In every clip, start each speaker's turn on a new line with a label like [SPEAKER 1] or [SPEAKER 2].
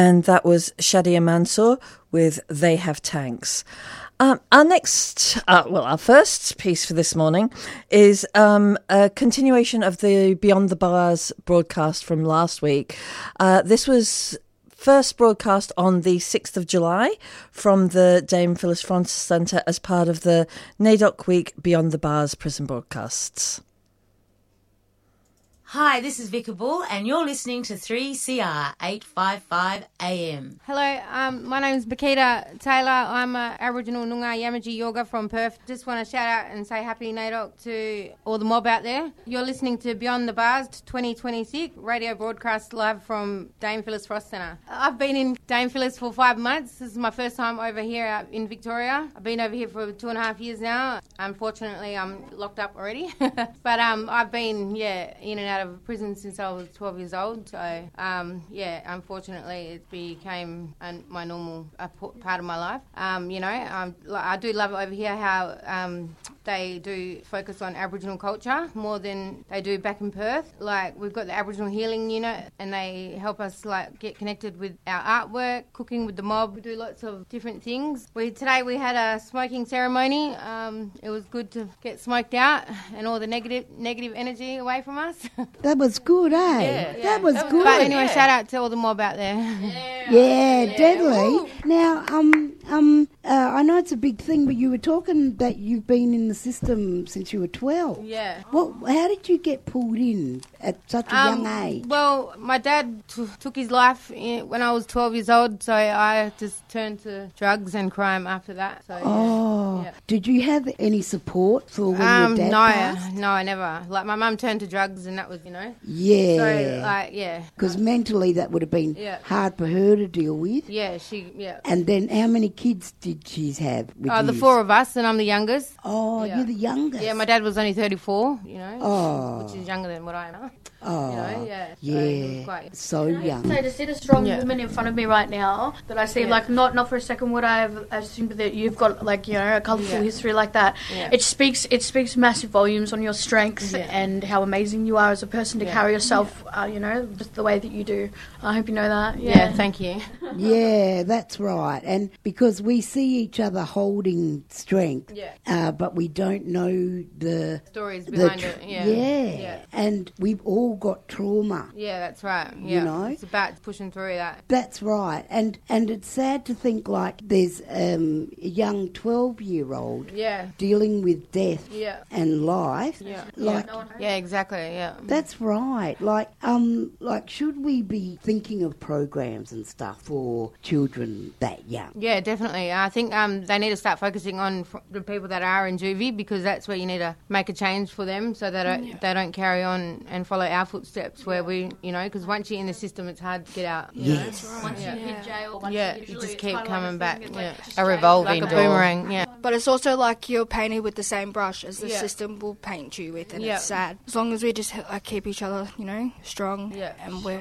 [SPEAKER 1] and that was Shadia Mansour with They Have Tanks. Our first piece for this morning is a continuation of the Beyond the Bars broadcast from last week. This was first broadcast on the 6th of July from the Dame Phyllis Francis Centre as part of the NAIDOC Week Beyond the Bars prison broadcasts.
[SPEAKER 2] Hi, this is Vicky Bull, and you're listening to 3CR 855 AM.
[SPEAKER 3] Hello, my name is Bakita Taylor. I'm a Aboriginal Noongar Yamaji Yoga from Perth. Just want to shout out and say happy NAIDOC to all the mob out there. You're listening to Beyond the Bars 2026, radio broadcast live from Dame Phyllis Frost Centre. I've been in Dame Phyllis for 5 months. This is my first time over here in Victoria. I've been over here for 2.5 years now. Unfortunately, I'm locked up already. But I've been, in and out of prison since I was 12 years old. So, unfortunately, it became my normal part of my life. I do love it over here how they do focus on Aboriginal culture more than they do back in Perth. Like, we've got the Aboriginal Healing Unit, and they help us get connected with our artwork, cooking with the mob. We do lots of different things. Today we had a smoking ceremony. It was good to get smoked out and all the negative energy away from us.
[SPEAKER 4] That was good, eh? That was good.
[SPEAKER 3] But anyway, shout out to all the mob out there.
[SPEAKER 4] Yeah, deadly. Now, I know it's a big thing, but you were talking that you've been in the system since you were 12.
[SPEAKER 3] Yeah.
[SPEAKER 4] How did you get pulled in at such a young age?
[SPEAKER 3] Well, my dad took his life when I was 12 years old, so I just turned to drugs and crime after that. So,
[SPEAKER 4] Did you have any support for when your dad passed?
[SPEAKER 3] No, I never. Like, my mum turned to drugs, and that was,
[SPEAKER 4] Yeah.
[SPEAKER 3] So,
[SPEAKER 4] because mentally that would have been hard for her to deal with.
[SPEAKER 3] Yeah,
[SPEAKER 4] And then how many kids did she have with you?
[SPEAKER 3] The 4 of us, and I'm the youngest.
[SPEAKER 4] Oh, you're the youngest.
[SPEAKER 3] Yeah, my dad was only 34, which is younger than what I am.
[SPEAKER 4] So young.
[SPEAKER 5] So to see the strong woman in front of me right now, that I see, like, not for a second would I have assumed that you've got, like, a colourful history like that. Yeah. It speaks massive volumes on your strength and how amazing you are as a person to carry yourself, just the way that you do. I hope you know that.
[SPEAKER 3] Yeah, thank you.
[SPEAKER 4] Yeah, that's right. And because we see each other holding strength, but we don't know the
[SPEAKER 3] stories behind it.
[SPEAKER 4] Yeah. And we've all got trauma.
[SPEAKER 3] Yeah, that's right. Yeah. It's about pushing through that.
[SPEAKER 4] That's right. And it's sad to think, like, there's a young 12-year-old dealing with death and life.
[SPEAKER 3] Yeah.
[SPEAKER 4] Exactly.
[SPEAKER 3] Yeah.
[SPEAKER 4] That's right. Like, should we be thinking of programs and stuff for children that young?
[SPEAKER 3] Yeah, definitely. I think they need to start focusing on the people that are in juvie, because that's where you need to make a change for them, so that they don't carry on and follow our footsteps where we, because once you're in the system, it's hard to get out.
[SPEAKER 4] Yes.
[SPEAKER 5] Right. Once you hit jail,
[SPEAKER 3] you just keep coming back.
[SPEAKER 2] A revolving
[SPEAKER 3] like a
[SPEAKER 2] door.
[SPEAKER 3] boomerang. Yeah.
[SPEAKER 6] But it's also like you're painted with the same brush as the system will paint you with, and it's sad. As long as we just keep each other, strong, and we're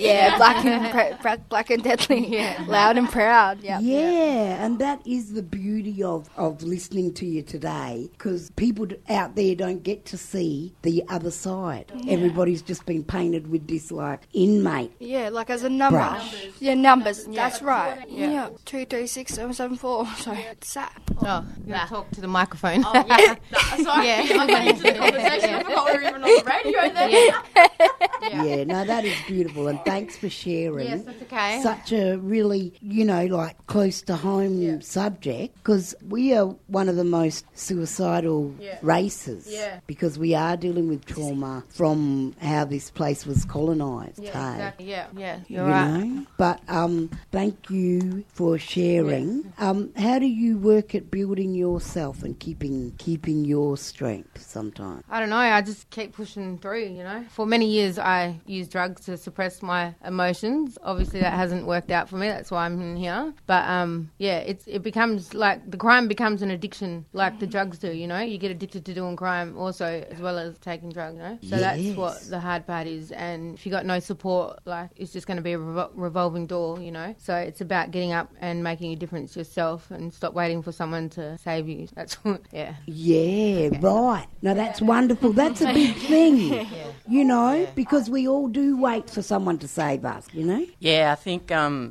[SPEAKER 6] black and deadly, loud and proud. Yeah,
[SPEAKER 4] and that is the beauty of listening to you today, because people out there don't get to see the other side. Everybody's just been painted with this, like, inmate.
[SPEAKER 6] Yeah, like as a number.
[SPEAKER 4] Brush.
[SPEAKER 6] Yeah, numbers. That's right. Yeah. 2, 3, 6, 7, 7, 4. So it's sad.
[SPEAKER 3] Oh, talk to the microphone.
[SPEAKER 5] Oh, yeah. Sorry, I'm getting into the conversation. I forgot we were even on the radio then.
[SPEAKER 4] Yeah, no, that is beautiful, and thanks for sharing.
[SPEAKER 3] Yes, that's okay.
[SPEAKER 4] Such a really, like, close to home subject, because we are one of the most suicidal races, because we are dealing with trauma from how this place was colonised.
[SPEAKER 3] Exactly. Yeah, you're
[SPEAKER 4] you
[SPEAKER 3] right.
[SPEAKER 4] know? But thank you for sharing. How do you work at building yourself and keeping your strength sometimes?
[SPEAKER 3] I don't know. I just keep pushing through, For many years, I used drugs to suppress my emotions. Obviously, that hasn't worked out for me. That's why I'm in here. But, it becomes, like, the crime becomes an addiction, like the drugs too, you know? You get addicted to doing crime also as well as taking drugs, you know? So
[SPEAKER 4] Yes.
[SPEAKER 3] that's what the hard part is. And if you got no support, like, it's just going to be a revolving door, you know? So it's about getting up and making a difference yourself and stop waiting for someone to save you. That's what, yeah.
[SPEAKER 4] Yeah, right. No, that's wonderful. That's a big thing, you know, because we all do wait for someone to save us, you know?
[SPEAKER 7] Yeah, I think,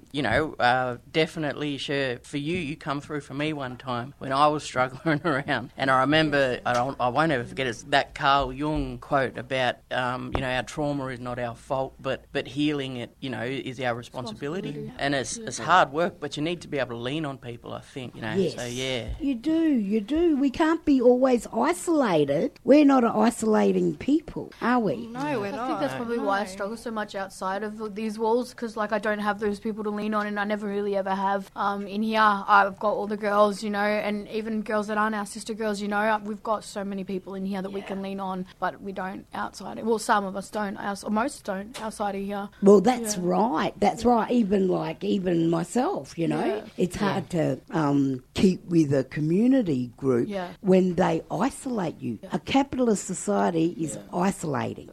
[SPEAKER 7] definitely, sure, for you come through for me one time when I was struggling around. And I remember, I won't ever forget, it's that Carl Jung quote about, our trauma is not our fault, but healing it, is our responsibility. And it's hard work, but you need to be able to lean on people, I think,
[SPEAKER 4] Yes.
[SPEAKER 7] So, yeah.
[SPEAKER 4] You do. We can't be always isolated. We're not isolating people, are we?
[SPEAKER 6] No, we're not.
[SPEAKER 5] I think that's probably why I struggle so much outside of these walls, because I don't have those people to lean on, and I never really ever have. In here, I've got all the girls, and even girls that aren't our sister girls, we've got so many people in here that we can lean on, but we don't outside. Well, some of us don't, or most don't outside of here.
[SPEAKER 4] Well, that's right. That's right. Even myself, it's hard to keep with a community group when they isolate you. A capitalist society is isolating.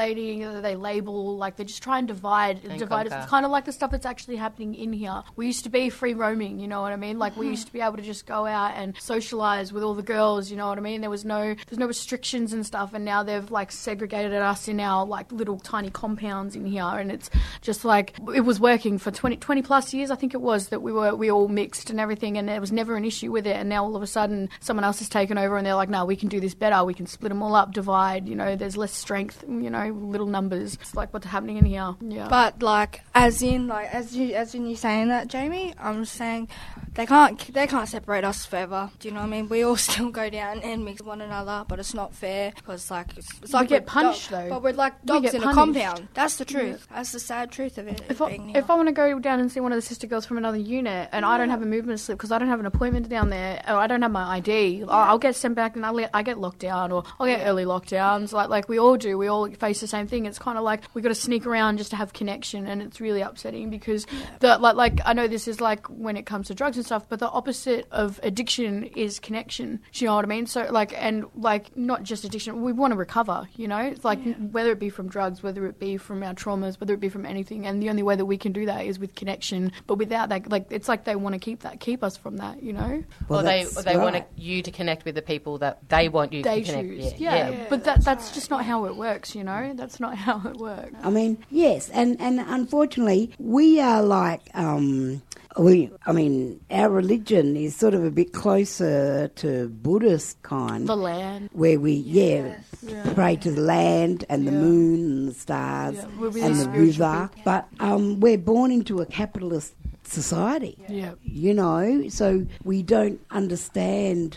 [SPEAKER 5] They label, they just try and divide. It's kind of like the stuff that's actually happening in here. We used to be free roaming, you know what I mean? We used to be able to just go out and socialise with all the girls, you know what I mean? There's no restrictions and stuff, and now they've segregated us in our little tiny compounds in here, and it's just it was working for 20 plus years, I think it was, that we all mixed and everything, and there was never an issue with it, and now all of a sudden someone else has taken over and they're like, no, we can do this better, we can split them all up, divide, there's less strength, little numbers. It's what's happening in here. Yeah.
[SPEAKER 6] But as in you saying that, Jamie, I'm saying they can't separate us forever. Do you know what I mean? We all still go down and mix one another, but it's not fair because it's
[SPEAKER 5] we get punished though.
[SPEAKER 6] But we're like dogs in a compound. That's the truth. Yeah. That's the sad truth of it.
[SPEAKER 5] If I want to go down and see one of the sister girls from another unit and I don't have a movement slip because I don't have an appointment down there, or I don't have my ID, I'll get sent back and I get locked down, or I'll get early lockdowns. Like we all do. We all face the same thing. It's kind of we got to sneak around just to have connection, and it's really upsetting because I know this is when it comes to drugs and stuff, but the opposite of addiction is connection. Do you know what I mean? So not just addiction. We want to recover. It's whether it be from drugs, whether it be from our traumas, whether it be from anything, and the only way that we can do that is with connection. But without that, it's they want to keep us from that.
[SPEAKER 8] Well, they want you to connect with the people that they want you to connect with.
[SPEAKER 5] Yeah. But that's just not how it works. That's not how it works.
[SPEAKER 4] I mean, yes, and unfortunately, we are our religion is sort of a bit closer to Buddhist kind.
[SPEAKER 5] The land.
[SPEAKER 4] Where we, pray to the land and the moon and the stars and the river. But we're born into a capitalist society. Yeah. So we don't understand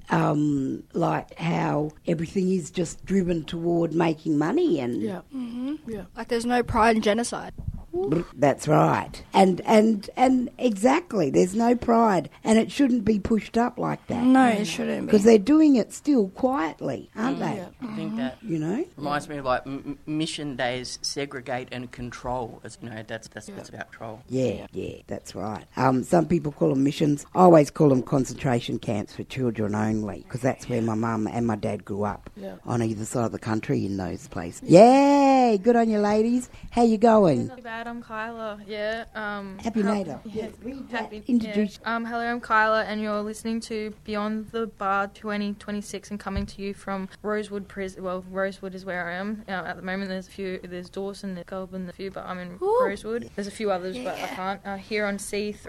[SPEAKER 4] how everything is just driven toward making money and
[SPEAKER 6] there's no pride in genocide.
[SPEAKER 4] That's right. And exactly, there's no pride, and it shouldn't be pushed up like that.
[SPEAKER 6] No, it shouldn't be.
[SPEAKER 4] Because they're doing it still quietly, aren't they?
[SPEAKER 7] Yeah. I think that reminds me of mission days, segregate and control. That's about control.
[SPEAKER 4] Yeah, that's right. Some people call them missions. I always call them concentration camps for children only, because that's where my mum and my dad grew up, on either side of the country in those places. Yay! Good on you, ladies. How you going?
[SPEAKER 9] Not bad. I'm Kyla. Yeah.
[SPEAKER 4] Happy Nader.
[SPEAKER 9] Yeah.
[SPEAKER 4] Introduce.
[SPEAKER 9] Yeah. Hello, I'm Kyla, and you're listening to Beyond the Bar 2026, and coming to you from Rosewood Prison. Well, Rosewood is where I am at the moment. There's a few. There's Dawson, there's Goulburn, a few, but I'm in Rosewood. There's a few others, but I can't. Here on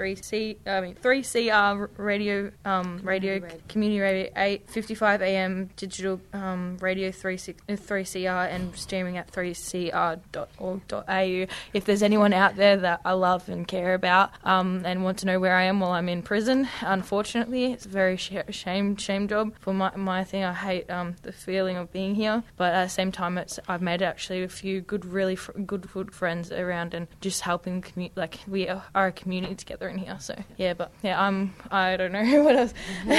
[SPEAKER 9] 3CR radio, community radio 8:55 AM, digital radio 3CR, and streaming at 3cr.org.au. If there's anyone out there that I love and care about and want to know where I am while I'm in prison, unfortunately, it's a very shame job for my thing. I hate the feeling of being here, but at the same time, I've made actually a few really good friends around, and just helping we are a community together in here. So I don't know what else.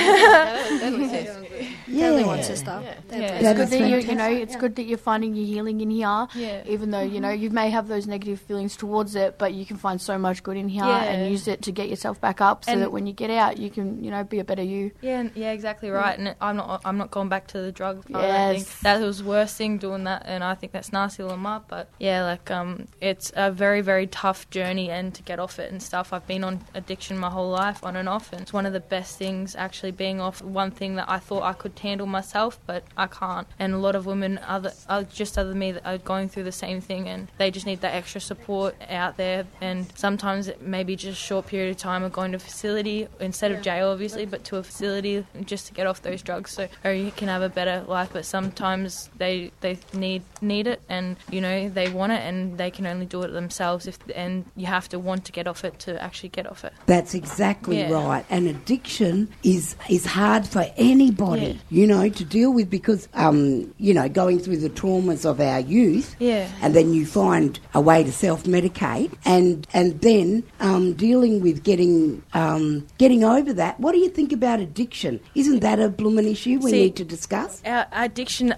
[SPEAKER 6] Totally one sister.
[SPEAKER 5] It's good that it's good that you're finding your healing in here. Yeah. Even though you may have those negative feelings urge towards it, but you can find so much good in here
[SPEAKER 9] Yeah.
[SPEAKER 5] and use it to get yourself back up, so
[SPEAKER 9] And-
[SPEAKER 5] that when you get out, you can, you know, be a better you.
[SPEAKER 9] Yeah, exactly right. And I'm not going back to the drugs. I
[SPEAKER 5] Yes.
[SPEAKER 9] think that was the worst thing, doing that, and I think that's nasty to them up. But yeah, like it's a very, very tough journey, and to get off it and stuff. I've been on addiction my whole life, on and off, and it's one of the best things, actually, being off. One thing that I thought I could handle myself, but I can't. And a lot of women other than me that are going through the same thing, and they just need that extra support out there. And sometimes it may be just a short period of time of going to a facility instead of jail, obviously, but to a facility just to get off those drugs, so or you can have a better life. But sometimes they need it, and you know they want it, and they can only do it themselves. And you have to want to get off it to actually get off it.
[SPEAKER 4] That's exactly
[SPEAKER 9] Yeah.
[SPEAKER 4] right. And addiction is hard for anybody, you know, to deal with, because, you know, going through the traumas of our youth,
[SPEAKER 9] Yeah.
[SPEAKER 4] and then you find a way to self-medicate, and then dealing with getting over that. What do you think about addiction? Isn't that a blooming issue we need to discuss?
[SPEAKER 9] Addiction,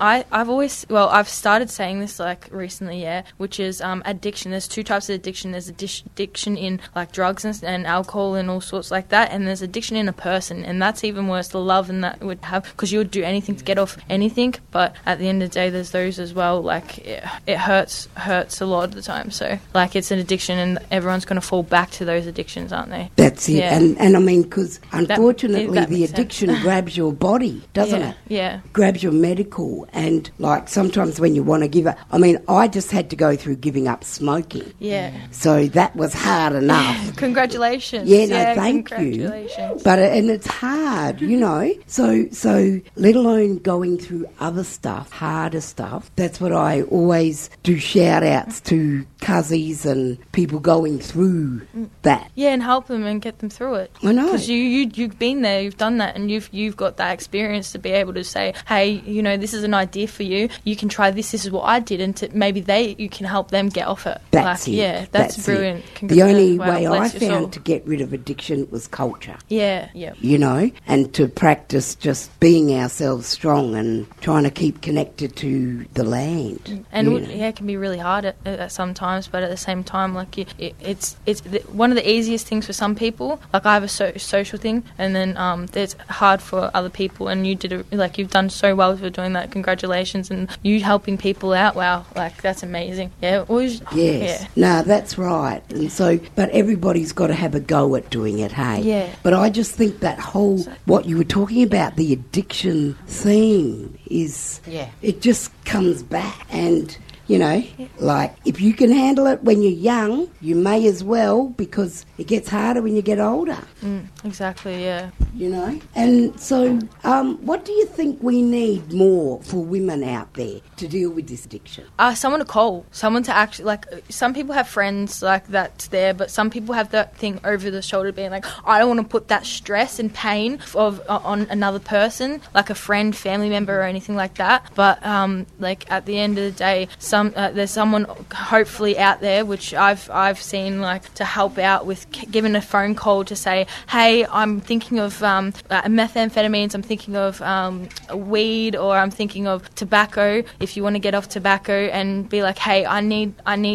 [SPEAKER 9] I've started saying this like recently, which is addiction. There's two types of addiction. There's addiction in like drugs and alcohol and all sorts like that, and there's addiction in a person, and that's even worse. The love and that would have, because you would do anything to get off anything, but at the end of the day, there's those as well. Like it hurts a lot of the time. So like it's an addiction, and everyone's going to fall back to those addictions, aren't they?
[SPEAKER 4] That's it.
[SPEAKER 9] Yeah.
[SPEAKER 4] And I mean, because unfortunately
[SPEAKER 9] that
[SPEAKER 4] the
[SPEAKER 9] makes
[SPEAKER 4] addiction
[SPEAKER 9] sense.
[SPEAKER 4] grabs your body, doesn't it?
[SPEAKER 9] Yeah.
[SPEAKER 4] Grabs your medical, and like sometimes when you want to give up, I mean, I just had to go through giving up smoking.
[SPEAKER 9] Yeah.
[SPEAKER 4] So that was hard enough.
[SPEAKER 9] Congratulations.
[SPEAKER 4] Yeah, no, thank you.
[SPEAKER 9] Congratulations.
[SPEAKER 4] But and it's hard, you know. So let alone going through other stuff, harder stuff. That's what I always do. Shout outs to cuzzies and people going through that.
[SPEAKER 9] Yeah, and help them and get them through it.
[SPEAKER 4] I know.
[SPEAKER 9] Because you've been there, you've done that, and you've got that experience to be able to say, hey, you know, this is an idea for you. You can try this. This is what I did, and maybe you can help them get off it.
[SPEAKER 4] That's
[SPEAKER 9] like,
[SPEAKER 4] it.
[SPEAKER 9] Yeah, that's brilliant.
[SPEAKER 4] The only
[SPEAKER 9] Wow,
[SPEAKER 4] way I
[SPEAKER 9] bless your soul.
[SPEAKER 4] found to get rid of addiction was culture.
[SPEAKER 9] Yeah.
[SPEAKER 4] You know, and to practice just being ourselves strong and trying to keep connected to the land.
[SPEAKER 9] And
[SPEAKER 4] you know.
[SPEAKER 9] it can be really hard at sometimes, but at the same time, like it's one of the easiest things for some people. Like I have a social thing, and then it's hard for other people. And you've done so well for doing that. Congratulations, and you helping people out. Wow, like that's amazing. Yeah,
[SPEAKER 4] Yes.
[SPEAKER 9] Yeah.
[SPEAKER 4] No, that's right. And so, but everybody's got to have a go at doing it, hey?
[SPEAKER 9] Yeah.
[SPEAKER 4] But I just think that whole, what you were talking about, the addiction theme is, it just comes back. And, you know, like, if you can handle it when you're young, you may as well, because it gets harder when you get older.
[SPEAKER 9] Exactly, yeah.
[SPEAKER 4] You know? And so, what do you think we need more for women out there to deal with this addiction?
[SPEAKER 9] Someone to call. Someone to actually, like, some people have friends, like, that's there, but some people have that thing over the shoulder being like, I don't want to put that stress and pain on another person, like a friend, family member, or anything like that. But, like, at the end of the day, there's someone hopefully out there, which I've seen, like, to help out with giving a phone call to say, hey, I'm thinking of methamphetamines, I'm thinking of weed, or I'm thinking of tobacco. If you want to get off tobacco, and be like, hey, I need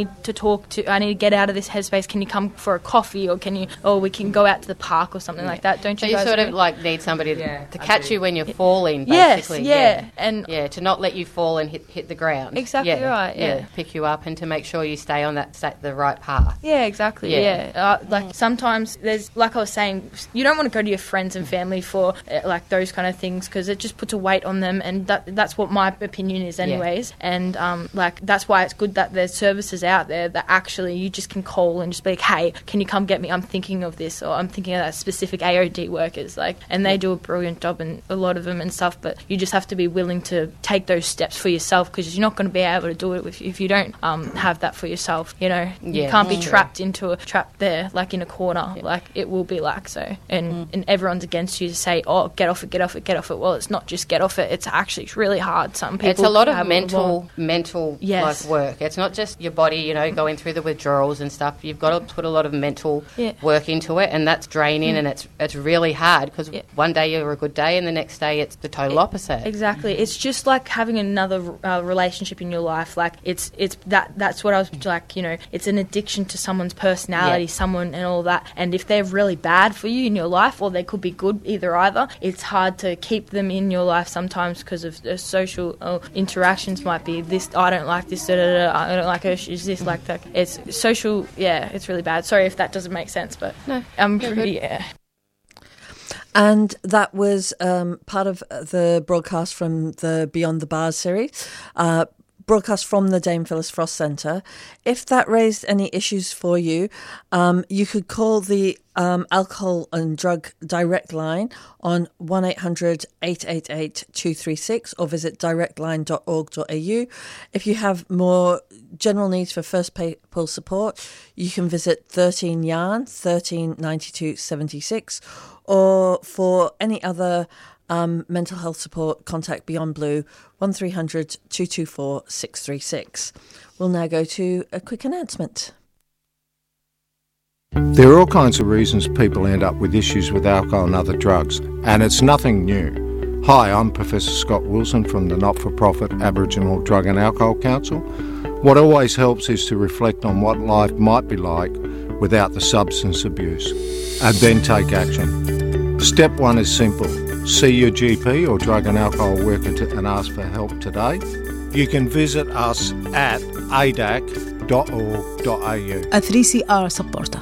[SPEAKER 9] to get out of this headspace. Can you come for a coffee, or we can go out to the park or something like that? Don't you?
[SPEAKER 8] So you
[SPEAKER 9] guys
[SPEAKER 8] sort
[SPEAKER 9] agree?
[SPEAKER 8] of like need somebody to catch you when you're falling, basically.
[SPEAKER 9] Yes, and
[SPEAKER 8] to not let you fall and hit the ground.
[SPEAKER 9] Exactly right. Yeah,
[SPEAKER 8] pick you up and to make sure you stay on the right path.
[SPEAKER 9] Yeah, exactly. Yeah, like sometimes there's, like I was saying, you don't want to go to your friends and family for like those kind of things, because it just puts a weight on them, and that's what my opinion is, anyways. And like that's why it's good that there's services out there that actually you just can call and just be like, hey, can you come get me? I'm thinking of this, or I'm thinking of that specific AOD workers, like, and they do a brilliant job, and a lot of them and stuff. But you just have to be willing to take those steps for yourself, because you're not going to be able to do it if you don't have that for yourself. You know, you can't be trapped there, like in a corner, like it will be like so. And everyone's turns against you to say, oh, get off it, get off it, get off it. Well, it's not just get off it. It's actually really hard. Some people
[SPEAKER 8] it's a lot of
[SPEAKER 9] have
[SPEAKER 8] mental
[SPEAKER 9] Yes.
[SPEAKER 8] like work. It's not just your body, you know, going through the withdrawals and stuff. You've got to put a lot of mental work into it, and that's draining, and it's really hard because one day you're a good day, and the next day it's the total opposite.
[SPEAKER 9] Exactly. It's just like having another relationship in your life. Like that's what I was like. You know, it's an addiction to someone's personality, someone and all that. And if they're really bad for you in your life, or they could be good, either, it's hard to keep them in your life sometimes because of the social interactions. Might be this. I don't like this. I don't like her. She's this, like that. It's social. Yeah, it's really bad. Sorry if that doesn't make sense, but
[SPEAKER 8] no,
[SPEAKER 9] I'm pretty. Yeah.
[SPEAKER 1] And that was part of the broadcast from the Beyond the Bars series, broadcast from the Dame Phyllis Frost Centre. If that raised any issues for you, you could call the alcohol and drug direct line on 1-800-888-236 or visit directline.org.au. If you have more general needs for first PayPal support, you can visit 13 Yarn 1392 76, or for any other mental health support, contact Beyond Blue 1300 224 636. We'll now go to a quick announcement.
[SPEAKER 10] There are all kinds of reasons people end up with issues with alcohol and other drugs, and it's nothing new. Hi, I'm Professor Scott Wilson from the not-for-profit Aboriginal Drug and Alcohol Council. What always helps is to reflect on what life might be like without the substance abuse, and then take action. Step 1 is simple. See your GP or drug and alcohol worker and ask for help today. You can visit us at adac.org.au.
[SPEAKER 11] A 3CR supporter.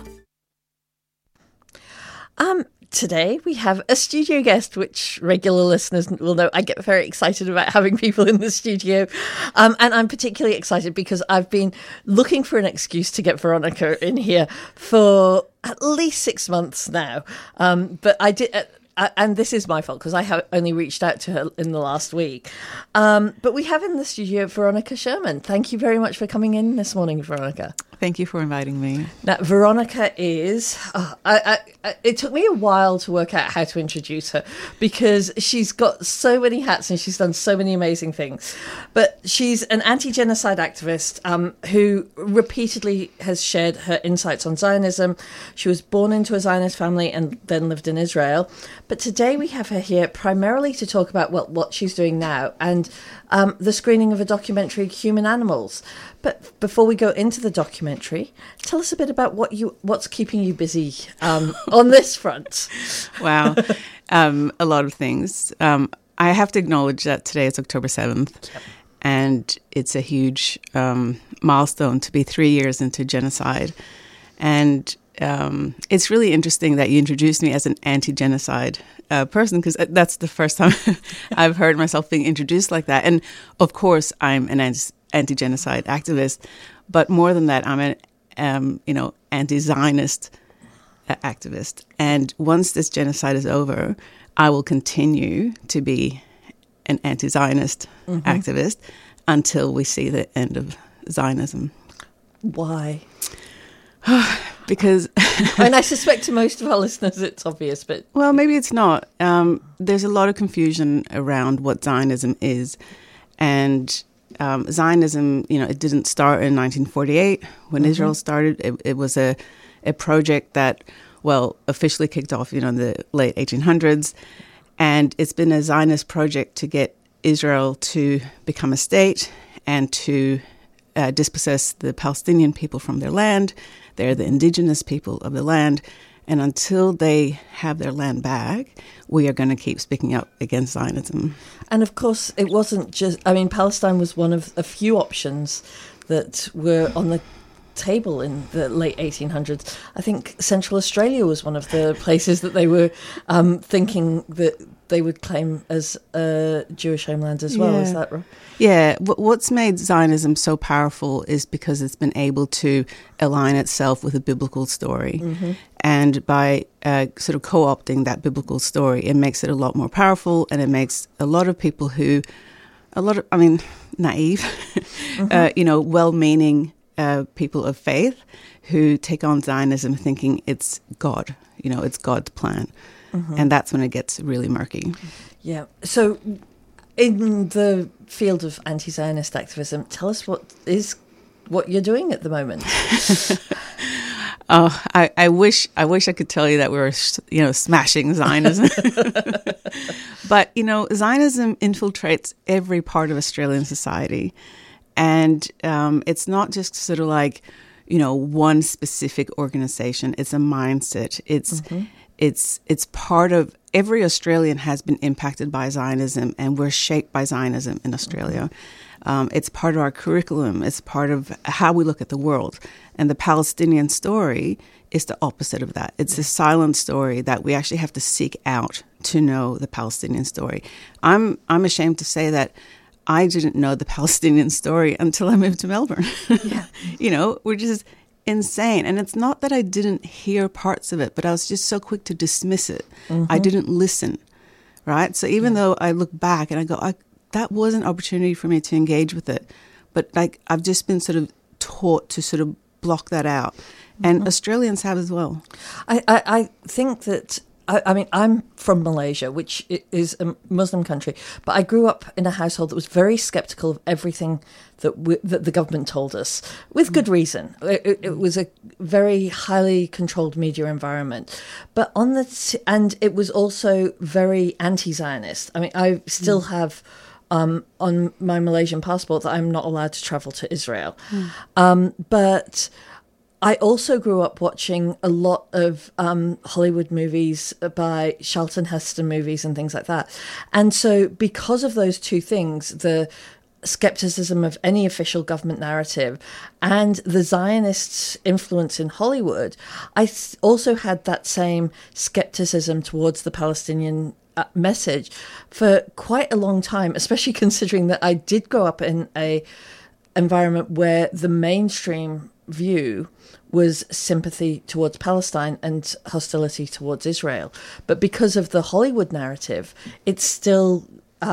[SPEAKER 1] Today we have a studio guest, which regular listeners will know I get very excited about having people in the studio. And I'm particularly excited because I've been looking for an excuse to get Veronica in here for at least 6 months now. But I did... and this is my fault because I have only reached out to her in the last week. But we have in the studio Veronica Sherman. Thank you very much for coming in this morning, Veronica.
[SPEAKER 12] Thank you for inviting me.
[SPEAKER 1] Now, Veronica is... it took me a while to work out how to introduce her because she's got so many hats and she's done so many amazing things. But she's an anti-genocide activist who repeatedly has shared her insights on Zionism. She was born into a Zionist family and then lived in Israel. But today we have her here primarily to talk about what she's doing now and the screening of a documentary, Human Animals. But before we go into the documentary, tell us a bit about what's keeping you busy on this front.
[SPEAKER 12] Wow, a lot of things. I have to acknowledge that today is October 7th, and it's a huge milestone to be 3 years into genocide. And it's really interesting that you introduced me as an anti-genocide person, because that's the first time I've heard myself being introduced like that. And of course, I'm an anti-genocide activist, but more than that, I'm an anti-Zionist activist. And once this genocide is over, I will continue to be an anti-Zionist activist until we see the end of Zionism.
[SPEAKER 1] Why?
[SPEAKER 12] Because
[SPEAKER 1] and I suspect to most of our listeners it's obvious, but
[SPEAKER 12] well, maybe it's not. There's a lot of confusion around what Zionism is, and Zionism, it didn't start in 1948 when Israel started. It was a project that, officially kicked off, in the late 1800s, and it's been a Zionist project to get Israel to become a state and to dispossess the Palestinian people from their land. They're the indigenous people of the land. And until they have their land back, we are going to keep speaking up against Zionism.
[SPEAKER 1] And of course, it wasn't just... Palestine was one of a few options that were on the table in the late 1800s. I think Central Australia was one of the places that they were thinking that they would claim as a Jewish homeland as well. Is that right?
[SPEAKER 12] Yeah. What's made Zionism so powerful is because it's been able to align itself with a biblical story. And by sort of co-opting that biblical story, it makes it a lot more powerful, and it makes a lot of people naive, well-meaning people of faith who take on Zionism thinking it's God. it's God's plan. And that's when it gets really murky.
[SPEAKER 1] Yeah. So in the field of anti-Zionist activism, tell us what you're doing at the moment.
[SPEAKER 12] Oh, I wish I could tell you that we were, smashing Zionism. But, Zionism infiltrates every part of Australian society. And it's not just sort of like, one specific organization. It's a mindset. It's part of every Australian has been impacted by Zionism, and we're shaped by Zionism in Australia. It's part of our curriculum. It's part of how we look at the world. And the Palestinian story is the opposite of that. It's a silent story that we actually have to seek out to know the Palestinian story. I'm ashamed to say that I didn't know the Palestinian story until I moved to Melbourne. Yeah. Which is insane. And it's not that I didn't hear parts of it, but I was just so quick to dismiss it. I didn't listen, right? So even though I look back and I go, that was an opportunity for me to engage with it. But I've just been sort of taught to sort of block that out. And Australians have as well.
[SPEAKER 1] I think that, I'm from Malaysia, which is a Muslim country, but I grew up in a household that was very sceptical of everything that the government told us, with good reason. It was a very highly controlled media environment. But and it was also very anti-Zionist. I still have on my Malaysian passport that I'm not allowed to travel to Israel. But I also grew up watching a lot of Hollywood movies by Charlton Heston movies and things like that. And so because of those two things, the skepticism of any official government narrative and the Zionists' influence in Hollywood, I also had that same skepticism towards the Palestinian message for quite a long time, especially considering that I did grow up in a environment where the mainstream view was sympathy towards Palestine and hostility towards Israel. But because of the Hollywood narrative, it's still,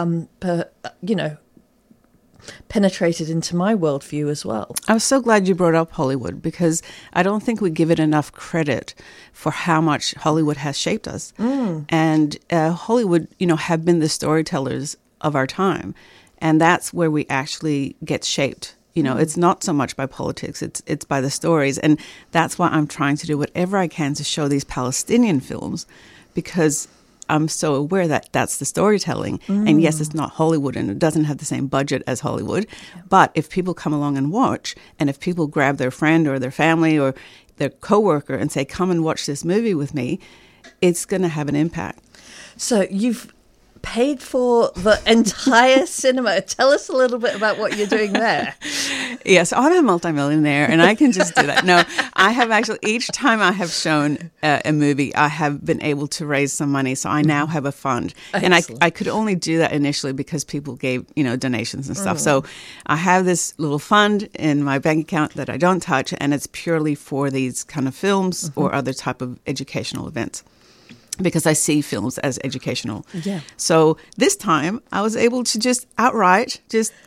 [SPEAKER 1] penetrated into my worldview as well.
[SPEAKER 12] I'm so glad you brought up Hollywood, because I don't think we give it enough credit for how much Hollywood has shaped us. And Hollywood, have been the storytellers of our time. And that's where we actually get shaped. It's not so much by politics, it's by the stories. And that's why I'm trying to do whatever I can to show these Palestinian films, because I'm so aware that that's the storytelling. And yes, it's not Hollywood and it doesn't have the same budget as Hollywood. But if people come along and watch, and if people grab their friend or their family or their coworker and say, come and watch this movie with me, it's going to have an impact.
[SPEAKER 1] So you've paid for the entire cinema. Tell us a little bit about what you're doing there.
[SPEAKER 12] Yes, I'm a multimillionaire and I can just do that. No, I have actually, each time I have shown a movie, I have been able to raise some money. So I now have a fund. Excellent. And I could only do that initially because people gave, donations and stuff. So I have this little fund in my bank account that I don't touch, and it's purely for these kind of films or other type of educational events, because I see films as educational. Yeah. So this time I was able to just outright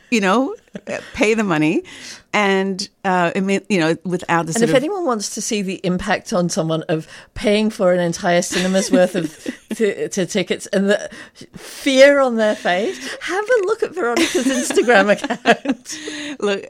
[SPEAKER 12] pay the money, and without the
[SPEAKER 1] And if anyone wants to see the impact on someone of paying for an entire cinema's worth of to tickets and the fear on their face, have a look at Veronica's Instagram account.
[SPEAKER 12] Look,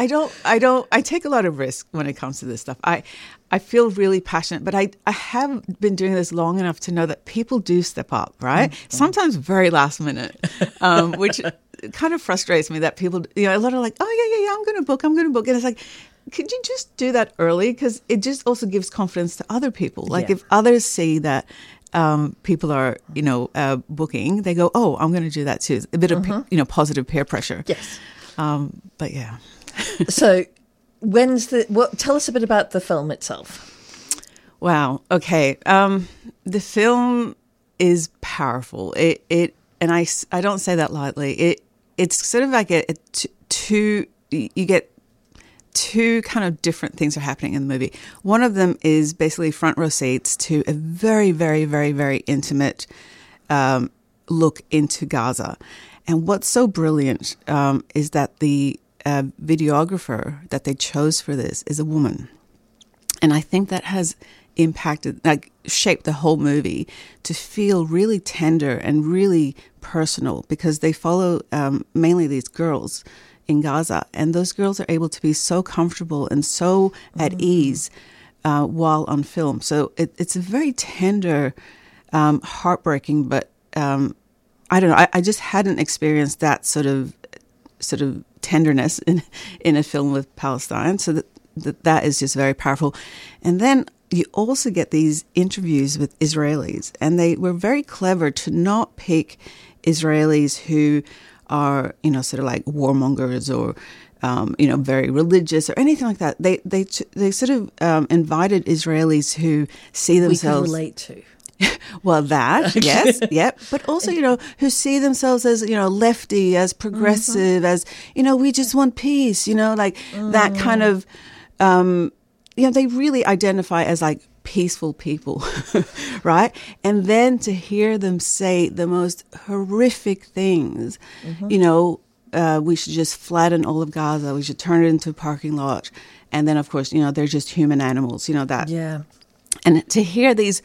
[SPEAKER 12] I take a lot of risk when it comes to this stuff. I feel really passionate, but I have been doing this long enough to know that people do step up, right? Sometimes very last minute, which kind of frustrates me that people, a lot are like, oh, yeah, I'm going to book. And it's like, could you just do that early? Because it just also gives confidence to other people. Like if others see that people are, booking, they go, oh, I'm going to do that too. A bit of, positive peer pressure.
[SPEAKER 1] Yes.
[SPEAKER 12] But yeah.
[SPEAKER 1] So tell us a bit about the film itself.
[SPEAKER 12] Wow. Okay. The film is powerful. And I don't say that lightly. It's sort of like you get two kind of different things are happening in the movie. One of them is basically front row seats to a very, very, very, very intimate look into Gaza. And what's so brilliant is that the videographer that they chose for this is a woman. And I think that has impacted, like shaped the whole movie to feel really tender and really personal, because they follow mainly these girls in Gaza, and those girls are able to be so comfortable and so at ease while on film. So it's a very tender, heartbreaking, but I don't know. I just hadn't experienced that sort of tenderness in a film with Palestine. So that is just very powerful. And then you also get these interviews with Israelis, and they were very clever to not pick Israelis who are, sort of like warmongers or, very religious or anything like that. They sort of invited Israelis who see themselves...
[SPEAKER 1] We can relate to.
[SPEAKER 12] Well, that, yes, yep. But also, who see themselves as, lefty, as progressive, as, we just want peace, that kind of... they really identify as like peaceful people, right? And then to hear them say the most horrific things, we should just flatten all of Gaza, we should turn it into a parking lot. And then, of course, they're just human animals, that.
[SPEAKER 1] Yeah.
[SPEAKER 12] And to hear these,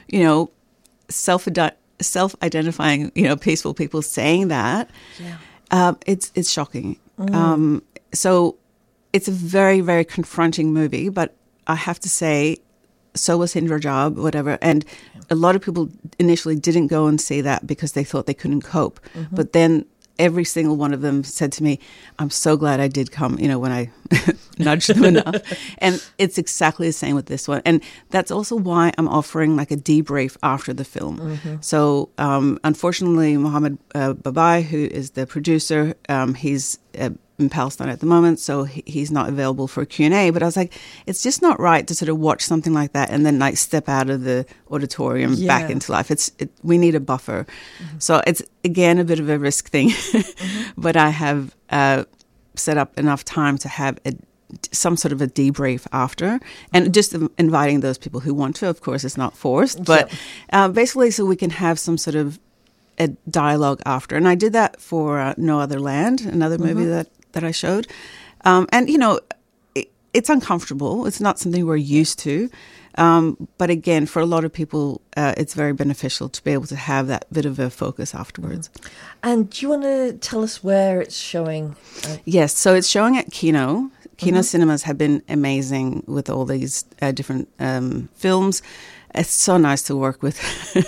[SPEAKER 12] self-identifying, peaceful people saying that, it's shocking. So it's a very, very confronting movie, but I have to say, so was Hind Rajab, whatever. And a lot of people initially didn't go and see that because they thought they couldn't cope. But then every single one of them said to me, I'm so glad I did come, when I nudged them enough. And it's exactly the same with this one. And that's also why I'm offering like a debrief after the film. So unfortunately, Mohammed Babai, who is the producer, he's in Palestine at the moment, so he's not available for a Q&A. But I was like, it's just not right to sort of watch something like that and then like step out of the auditorium back into life. We need a buffer. So it's, again, a bit of a risk thing. But I have set up enough time to have some sort of a debrief after, and just inviting those people who want to. Of course, it's not forced, but basically so we can have some sort of a dialogue after. And I did that for No Other Land, another movie that I showed. And, it's uncomfortable. It's not something we're used to. But again, for a lot of people, it's very beneficial to be able to have that bit of a focus afterwards.
[SPEAKER 1] And do you want to tell us where it's showing?
[SPEAKER 12] Yes, so it's showing at Kino. Kino Cinemas have been amazing with all these different films. It's so nice to work with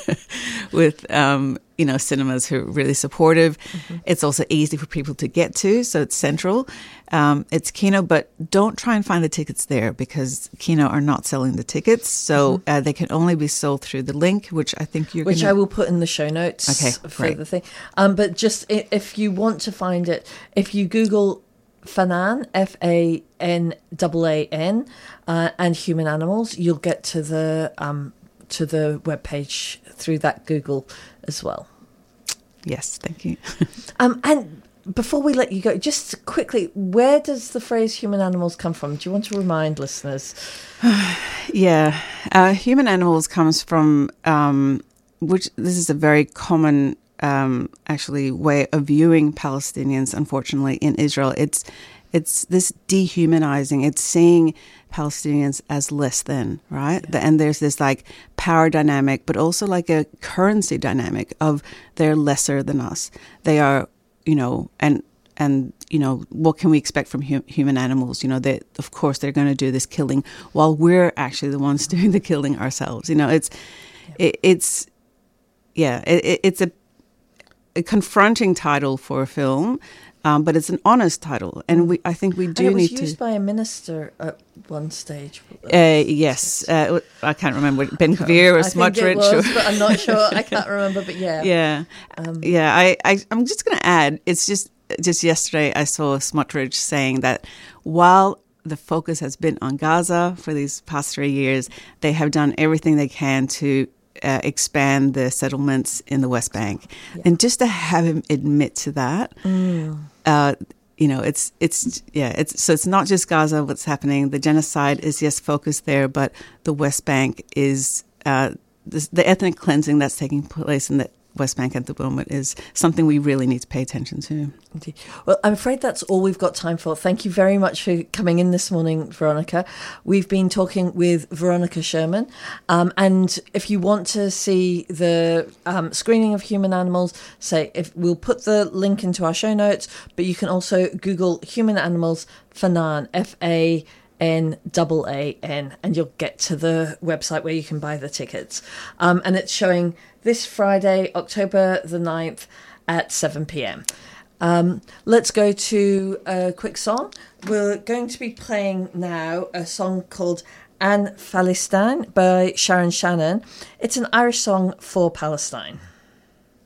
[SPEAKER 12] cinemas who are really supportive. It's also easy for people to get to, so it's central. It's Kino, but don't try and find the tickets there because Kino are not selling the tickets. So they can only be sold through the link, which I think I will
[SPEAKER 1] put in the show notes for the thing. But just if you want to find it, if you Google Fanaan, Fanaan, and human animals, you'll get to the webpage through that Google as well.
[SPEAKER 12] Yes, thank you.
[SPEAKER 1] And before we let you go, just quickly, where does the phrase human animals come from? Do you want to remind listeners?
[SPEAKER 12] Human animals comes from, which this is a very common actually way of viewing Palestinians, unfortunately, in Israel. It's this dehumanizing. It's seeing Palestinians as less than, right? And there's this like power dynamic, but also like a currency dynamic of they're lesser than us. They are, and what can we expect from human animals? They, of course, they're going to do this killing while we're actually the ones doing the killing ourselves. It's a confronting title for a film. But it's an honest title, and I think we do need to...
[SPEAKER 1] It was used by a minister at one stage.
[SPEAKER 12] Yes. I can't remember, Ben-Gvir or Smotrich.
[SPEAKER 1] I think it was, but I'm not sure. I can't remember, but yeah.
[SPEAKER 12] I'm just going to add, it's just yesterday I saw Smotrich saying that while the focus has been on Gaza for these past 3 years, they have done everything they can to expand the settlements in the West Bank. And just to have him admit to that, it's not just Gaza what's happening. The genocide is focused there, but the West Bank is the ethnic cleansing that's taking place in the West Bank at the moment is something we really need to pay attention to.
[SPEAKER 1] Indeed. Well, I'm afraid that's all we've got time for. Thank you very much for coming in this morning, Veronica. We've been talking with Veronica Sherman. And if you want to see the screening of Human Animals, we'll put the link into our show notes, but you can also Google Human Animals Fanaan, FANAAN, and you'll get to the website where you can buy the tickets. And it's showing this Friday, October the 9th at 7 p.m. Let's go to a quick song. We're going to be playing now a song called An Phalistan by Sharon Shannon. It's an Irish song for Palestine.